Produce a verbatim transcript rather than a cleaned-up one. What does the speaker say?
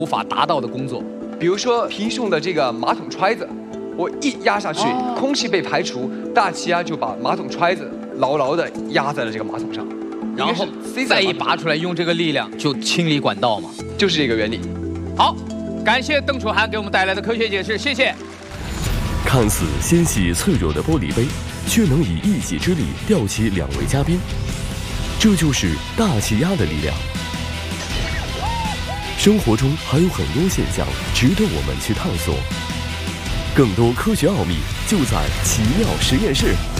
无法达到的工作。 比如说平送的这个马桶揣子，我一压下去，哦、空气被排除，大气压就把马桶揣子牢牢地压在了这个马桶上， 然后再一拔出来，用这个力量就清理管道嘛， 就是这个原理。 好，感谢邓楚涵给我们带来的科学解释，谢谢。 看似纤细脆弱的玻璃杯，却能以一己之力吊起两位嘉宾，这就是大气压的力量。生活中还有很多现象值得我们去探索，更多科学奥秘就在奇妙实验室。